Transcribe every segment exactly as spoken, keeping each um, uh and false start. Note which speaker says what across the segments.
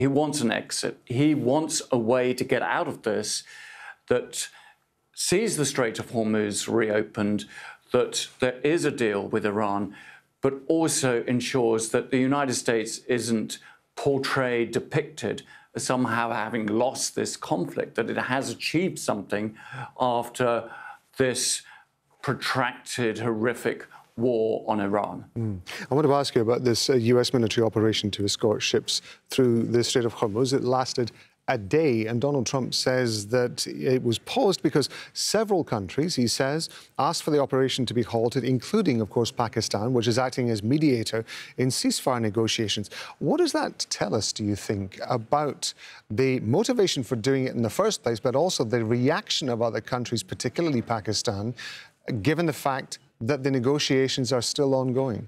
Speaker 1: He wants an exit. He wants a way to get out of this that sees the Strait of Hormuz reopened, that there is a deal with Iran, but also ensures that the United States isn't portrayed, depicted as somehow having lost this conflict, that it has achieved something after this protracted, horrific war on Iran.
Speaker 2: Mm. I want to ask you about this uh, U S military operation to escort ships through the Strait of Hormuz. It lasted a day, and Donald Trump says that it was paused because several countries, he says, asked for the operation to be halted, including, of course, Pakistan, which is acting as mediator in ceasefire negotiations. What does that tell us, do you think, about the motivation for doing it in the first place, but also the reaction of other countries, particularly Pakistan, given the fact that the negotiations are still ongoing?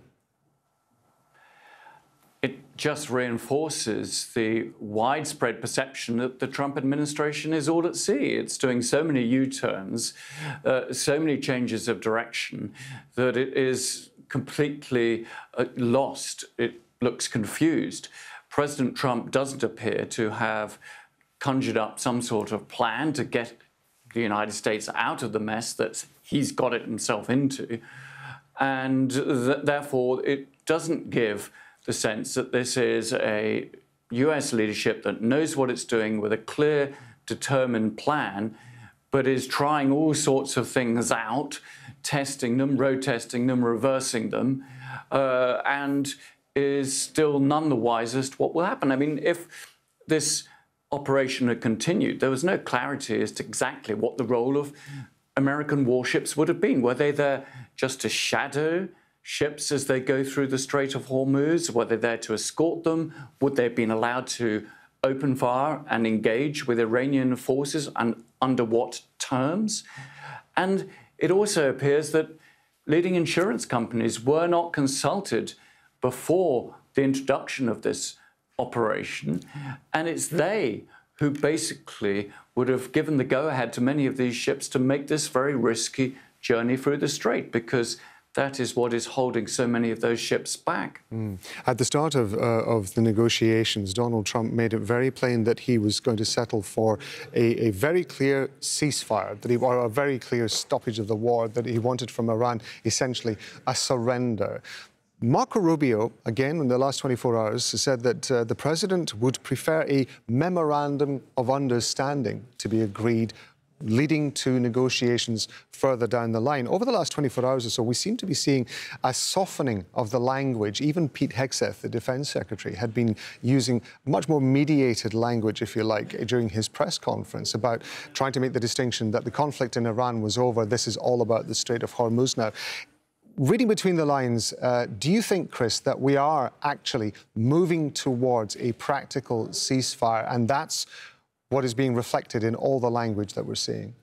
Speaker 1: It just reinforces the widespread perception that the Trump administration is all at sea. It's doing so many U-turns, uh, so many changes of direction, that it is completely uh, lost. It looks confused. President Trump doesn't appear to have conjured up some sort of plan to get the United States out of the mess that he's got it himself into. And th therefore, it doesn't give the sense that this is a U S leadership that knows what it's doing with a clear, determined plan, but is trying all sorts of things out, testing them, road testing them, reversing them, uh, and is still none the wisest what will happen. I mean, if this operation had continued, there was no clarity as to exactly what the role of American warships would have been. Were they there just to shadow ships as they go through the Strait of Hormuz? Were they there to escort them? Would they have been allowed to open fire and engage with Iranian forces, and under what terms? And it also appears that leading insurance companies were not consulted before the introduction of this operation, and it's they who basically would have given the go-ahead to many of these ships to make this very risky journey through the Strait, because that is what is holding so many of those ships back.
Speaker 2: Mm. At the start of, uh, of the negotiations, Donald Trump made it very plain that he was going to settle for a, a very clear ceasefire, that he, or a very clear stoppage of the war, that he wanted from Iran, essentially a surrender. Marco Rubio, again, in the last twenty-four hours, said that uh, the president would prefer a memorandum of understanding to be agreed, leading to negotiations further down the line. Over the last twenty-four hours or so, we seem to be seeing a softening of the language. Even Pete Hegseth, the defense secretary, had been using much more mediated language, if you like, during his press conference about trying to make the distinction that the conflict in Iran was over. This is all about the Strait of Hormuz now. Reading between the lines, uh, do you think, Chris, that we are actually moving towards a practical ceasefire, and that's what is being reflected in all the language that we're seeing?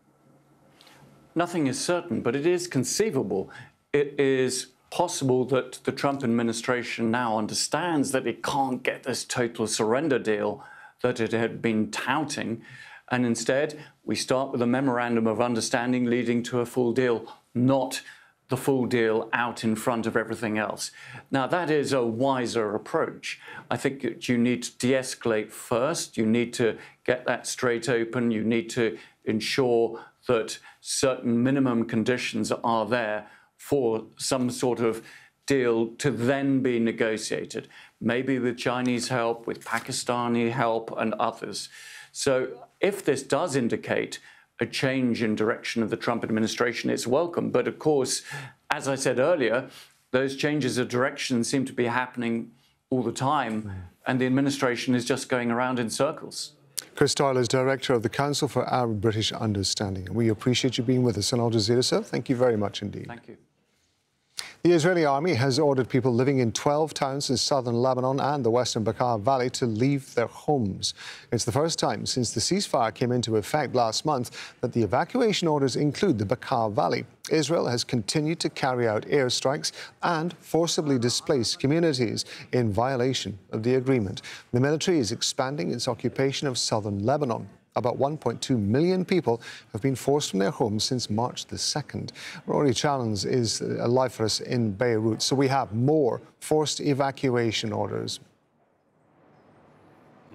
Speaker 1: Nothing is certain, but it is conceivable. It is possible that the Trump administration now understands that it can't get this total surrender deal that it had been touting, and instead we start with a memorandum of understanding leading to a full deal, not the full deal out in front of everything else. Now, that is a wiser approach. I think that you need to de-escalate first. You need to get that strait open. You need to ensure that certain minimum conditions are there for some sort of deal to then be negotiated, maybe with Chinese help, with Pakistani help, and others. So if this does indicate a change in direction of the Trump administration, it's welcome. But of course, as I said earlier, those changes of direction seem to be happening all the time, and the administration is just going around in circles.
Speaker 2: Chris Tyler is Director of the Council for Arab-British Understanding. We appreciate you being with us on Al Jazeera, sir. Thank you very much indeed.
Speaker 1: Thank you.
Speaker 2: The Israeli army has ordered people living in twelve towns in southern Lebanon and the western Bekaa Valley to leave their homes. It's the first time since the ceasefire came into effect last month that the evacuation orders include the Bekaa Valley. Israel has continued to carry out airstrikes and forcibly displace communities in violation of the agreement. The military is expanding its occupation of southern Lebanon. About one point two million people have been forced from their homes since March the second. Rory Challens is live for us in Beirut. So we have more forced evacuation orders.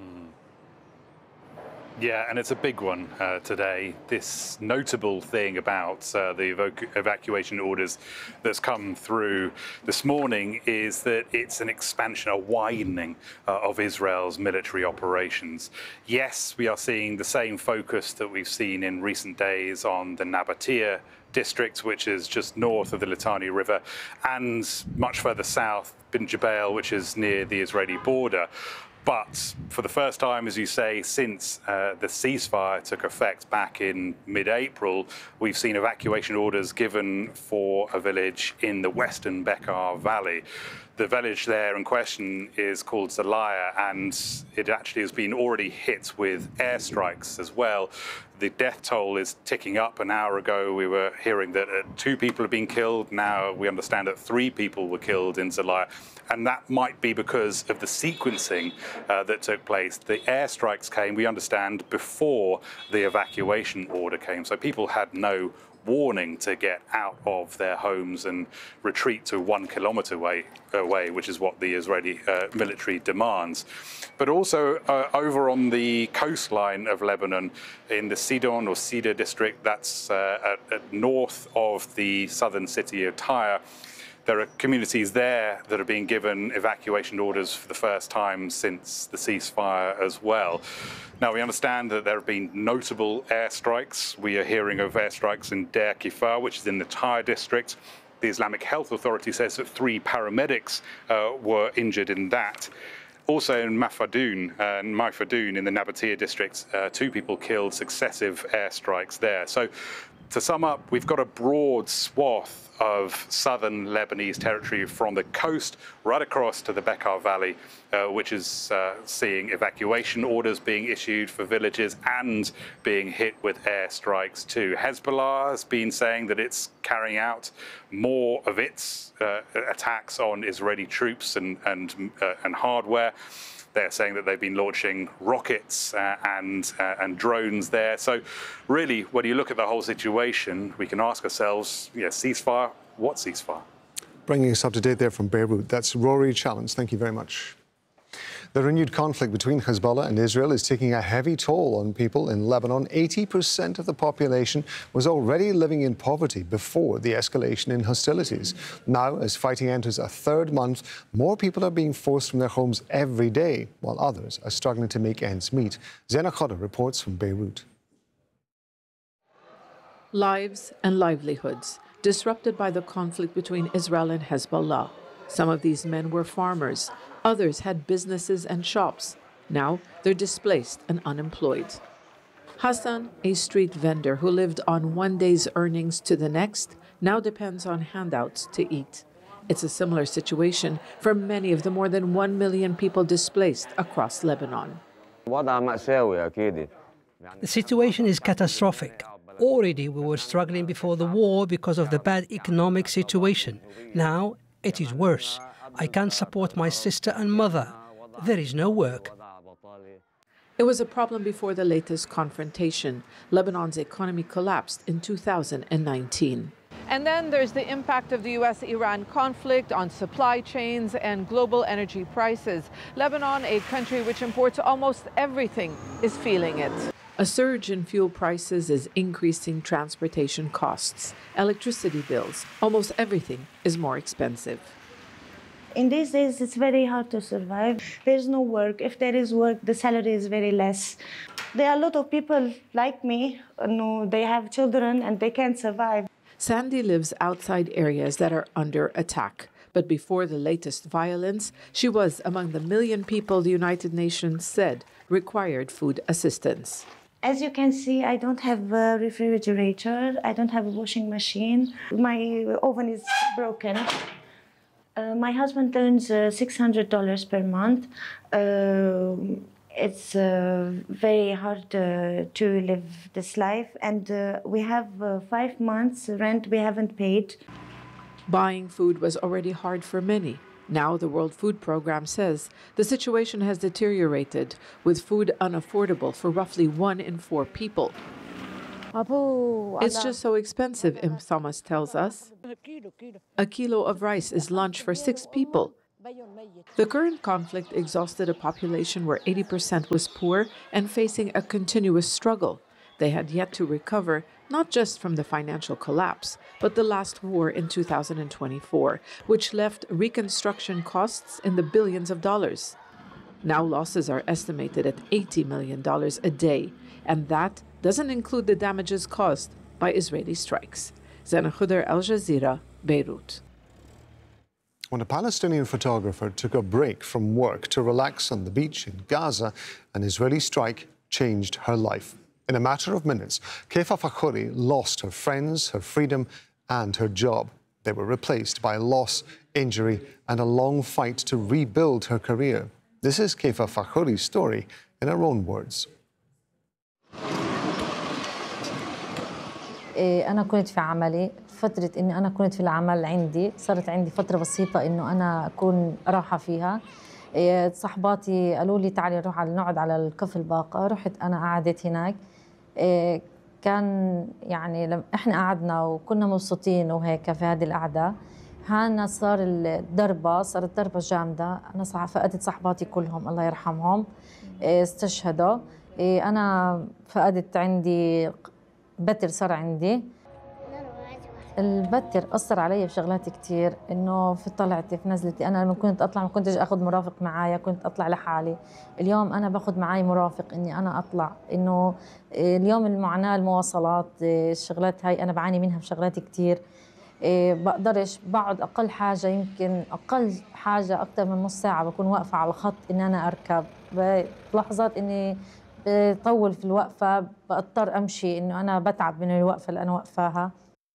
Speaker 3: Yeah, and it's a big one uh, today. This notable thing about uh, the evacu evacuation orders that's come through this morning is that it's an expansion, a widening uh, of Israel's military operations. Yes, we are seeing the same focus that we've seen in recent days on the Nabatea district, which is just north of the Litani River, and much further south, Bin Jbeil, which is near the Israeli border. But for the first time, as you say, since uh, the ceasefire took effect back in mid-April, we've seen evacuation orders given for a village in the western Bekaa Valley. The village there in question is called Zelaya, and it actually has been already hit with airstrikes as well. The death toll is ticking up. An hour ago, we were hearing that uh, two people have been killed. Now we understand that three people were killed in Zelaya. And that might be because of the sequencing uh, that took place. The airstrikes came, we understand, before the evacuation order came. So people had no warning to get out of their homes and retreat to one kilometer away, away which is what the Israeli uh, military demands. But also uh, over on the coastline of Lebanon, in the Sidon or Sida district, that's uh, at, at north of the southern city of Tyre, there are communities there that are being given evacuation orders for the first time since the ceasefire as well. Now, we understand that there have been notable airstrikes. We are hearing of airstrikes in Deir Kifar, which is in the Tyre district. The Islamic Health Authority says that three paramedics uh, were injured in that. Also in Mafadoun, uh, Mafadoun in the Nabatea district, uh, two people killed, successive airstrikes there. So to sum up, we've got a broad swath of southern Lebanese territory from the coast right across to the Bekaa Valley, uh, which is uh, seeing evacuation orders being issued for villages and being hit with airstrikes too. Hezbollah has been saying that it's carrying out more of its uh, attacks on Israeli troops and, and, uh, and hardware. They're saying that they've been launching rockets uh, and, uh, and drones there. So really, when you look at the whole situation, we can ask ourselves, yeah, ceasefire, what ceasefire?
Speaker 2: Bringing us up to date there from Beirut. That's Rory Challenge. Thank you very much. The renewed conflict between Hezbollah and Israel is taking a heavy toll on people in Lebanon. eighty percent of the population was already living in poverty before the escalation in hostilities. Now, as fighting enters a third month, more people are being forced from their homes every day, while others are struggling to make ends meet. Zena Khoda reports from Beirut.
Speaker 4: Lives and livelihoods disrupted by the conflict between Israel and Hezbollah. Some of these men were farmers. Others had businesses and shops. Now they're displaced and unemployed. Hassan, a street vendor who lived on one day's earnings to the next, now depends on handouts to eat. It's a similar situation for many of the more than one million people displaced across Lebanon.
Speaker 5: The situation is catastrophic. Already we were struggling before the war because of the bad economic situation. Now it is worse. I can't support my sister and mother. There is no work.
Speaker 4: It was a problem before the latest confrontation. Lebanon's economy collapsed in two thousand nineteen. And then there's the impact of the U S Iran conflict on supply chains and global energy prices. Lebanon, a country which imports almost everything, is feeling it. A surge in fuel prices is increasing transportation costs, electricity bills. Almost everything is more expensive.
Speaker 6: In these days, it's very hard to survive. There's no work. If there is work, the salary is very less. There are a lot of people like me, you know, they have children and they can't survive.
Speaker 4: Sandy lives outside areas that are under attack. But before the latest violence, she was among the million people the United Nations said required food assistance.
Speaker 6: As you can see, I don't have a refrigerator. I don't have a washing machine. My oven is broken. Uh, my husband earns uh, six hundred dollars per month. Uh, it's uh, very hard uh, to live this life. And uh, we have uh, five months rent we haven't paid.
Speaker 4: Buying food was already hard for many. Now the World Food Programme says the situation has deteriorated, with food unaffordable for roughly one in four people. It's just so expensive, Im Thomas tells us. A kilo of rice is lunch for six people. The current conflict exhausted a population where eighty percent was poor and facing a continuous struggle. They had yet to recover, not just from the financial collapse, but the last war in two thousand twenty-four, which left reconstruction costs in the billions of dollars. Now losses are estimated at eighty million dollars a day, and that doesn't include the damages caused by Israeli strikes. Zana Khuder, Al Jazeera, Beirut.
Speaker 2: When a Palestinian photographer took a break from work to relax on the beach in Gaza, an Israeli strike changed her life. In a matter of minutes, Keifa Fakhoury lost her friends, her freedom, and her job. They were replaced by loss, injury, and a long fight to rebuild her career. This is Keifa Fakhoury's story in her own words.
Speaker 7: أنا كنت في عملي فترة إني أنا كنت في العمل عندي صارت عندي فترة بسيطة إنه أنا أكون راحة فيها. صحباتي قالوا لي تعالي نروح على نقعد على الكف الباقة، رحت أنا قعدت هناك. كان يعني لما إحنا قعدنا وكنا مبسوطين وهيك في هذه القعدة، هانا صار الضربة صارت ضربة جامدة. أنا فقدت صحباتي كلهم الله يرحمهم استشهدوا. أنا فقدت عندي بتر صار عندي. البتر أثر علي بشغلات كتير، إنه في طلعتي في نزلتي. أنا لما كنت أطلع ما كنتش أخذ مرافق معايا، كنت أطلع لحالي. اليوم أنا باخذ معاي مرافق إني أنا أطلع. إنه اليوم المعاناة المواصلات الشغلات هاي أنا بعاني منها بشغلات كتير. بقدرش بقعد أقل حاجة يمكن أقل حاجة أكتر من نص ساعة بكون واقفة على الخط إن أنا أركب. بلحظات إني بطول في الوقفة بضطر أمشي، إنه أنا بتعب من الوقفة اللي أنا وقفاها.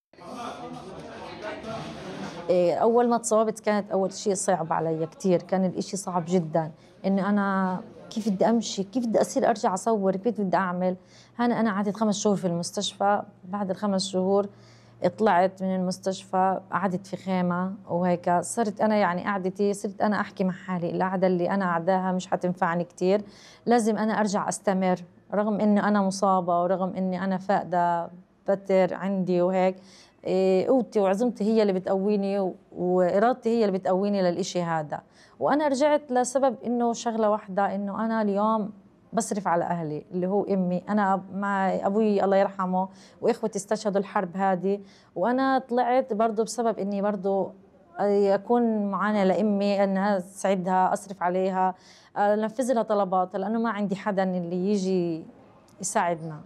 Speaker 7: أول ما تصابت كانت أول شيء صعب علي كتير، كان الإشي صعب جدا إنه أنا كيف بدي أمشي، كيف بدي أصير أرجع أصور، كيف بدي أعمل. هنا أنا قعدت خمس شهور في المستشفى. بعد الخمس شهور طلعت من المستشفى، قعدت في خيمة وهيك. صرت أنا يعني قعدتي صرت أنا أحكي مع حالي القعدة اللي أنا قعداها مش حتنفعني كتير، لازم أنا أرجع أستمر رغم إني أنا مصابة ورغم إني أنا فاقدة بتر عندي وهيك. قوتي وعزمتي هي اللي بتقويني وإرادتي هي اللي بتقويني للإشي هذا. وأنا رجعت لسبب إنه شغلة واحدة، إنه أنا اليوم بصرف على أهلي اللي هو أمي. أنا مع أبوي الله يرحمه وإخوتي استشهدوا الحرب هذه، وأنا طلعت برضو بسبب إني برضو أكون معانا لأمي، أنها تسعدها، أصرف عليها، أنفذ لها طلباتها، لأنه ما عندي حدا اللي يجي يساعدنا.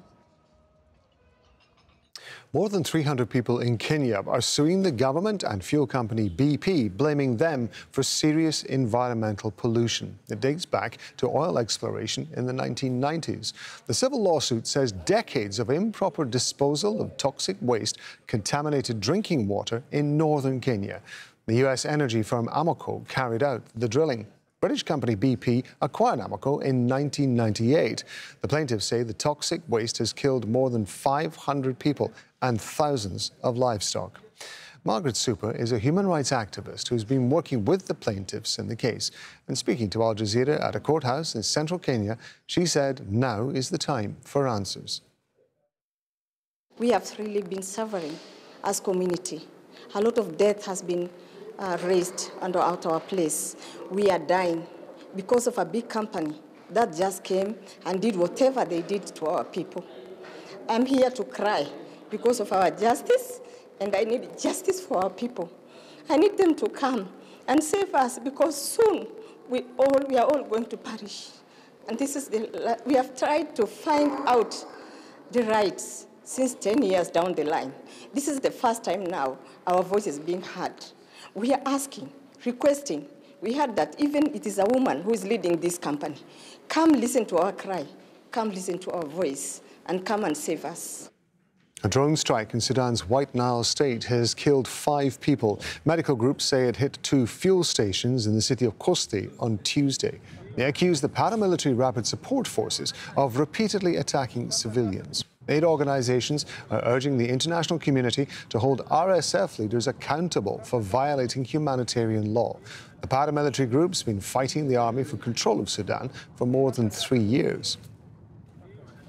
Speaker 2: More than three hundred people in Kenya are suing the government and fuel company B P, blaming them for serious environmental pollution. It dates back to oil exploration in the nineteen nineties. The civil lawsuit says decades of improper disposal of toxic waste contaminated drinking water in northern Kenya. The U S energy firm Amoco carried out the drilling. British company B P acquired Amoco in nineteen ninety-eight. The plaintiffs say the toxic waste has killed more than five hundred people and thousands of livestock. Margaret Super is a human rights activist who's been working with the plaintiffs in the case. And speaking to Al Jazeera at a courthouse in central Kenya, she said now is the time for answers.
Speaker 8: We have really been suffering as community. A lot of death has been uh, raised under at our place. We are dying because of a big company that just came and did whatever they did to our people. I'm here to cry because of our justice, and I need justice for our people. I need them to come and save us because soon we all we are all going to perish. And this is the we have tried to find out the rights since ten years down the line. This is the first time now our voice is being heard. We are asking, requesting. We heard that even it is a woman who is leading this company. Come listen to our cry. Come listen to our voice and come and save us.
Speaker 2: A drone strike in Sudan's White Nile state has killed five people. Medical groups say it hit two fuel stations in the city of Kosti on Tuesday. They accuse the paramilitary rapid support forces of repeatedly attacking civilians. Aid organizations are urging the international community to hold R S F leaders accountable for violating humanitarian law. The paramilitary group's been fighting the army for control of Sudan for more than three years.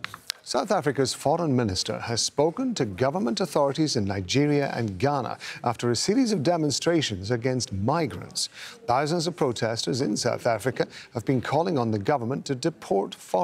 Speaker 2: South Africa's foreign minister has spoken to government authorities in Nigeria and Ghana after a series of demonstrations against migrants. Thousands of protesters in South Africa have been calling on the government to deport foreigners.